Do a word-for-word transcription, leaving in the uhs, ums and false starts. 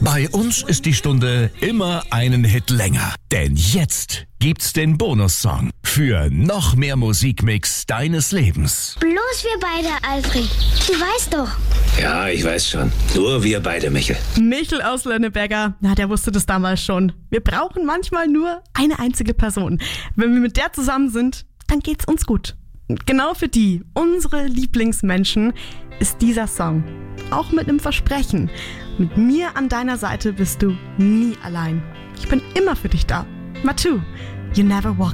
Bei uns ist die Stunde immer einen Hit länger. Denn jetzt gibt's den Bonussong für noch mehr Musikmix deines Lebens. Bloß wir beide, Alfred. Du weißt doch. Ja, ich weiß schon. Nur wir beide, Michel. Michel aus Lönneberger, na, der wusste das damals schon. Wir brauchen manchmal nur eine einzige Person. Wenn wir mit der zusammen sind, dann geht's uns gut. Und genau für die, unsere Lieblingsmenschen, ist dieser Song. Auch mit einem Versprechen. Mit mir an deiner Seite bist du nie allein. Ich bin immer für dich da. Matu, you never walk